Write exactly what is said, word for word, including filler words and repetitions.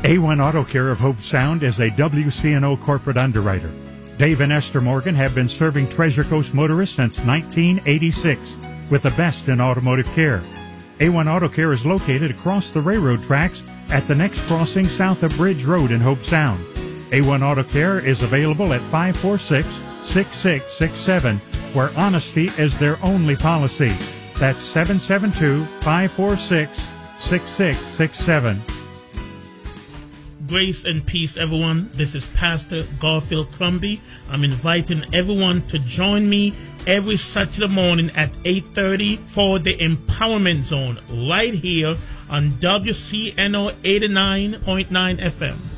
A one Auto Care of Hope Sound is a W C N O corporate underwriter. Dave and Esther Morgan have been serving Treasure Coast motorists since nineteen eighty-six with the best in automotive care. A one Auto Care is located across the railroad tracks at the next crossing south of Bridge Road in Hope Sound. A one Auto Care is available at five four six, six six six seven, where honesty is their only policy. That's seven seven two, five four six, six six six seven. Grace and peace, everyone. This is Pastor Garfield Crumby. I'm inviting everyone to join me every Saturday morning at eight thirty for the Empowerment Zone right here on W C N O eighty-nine point nine F M.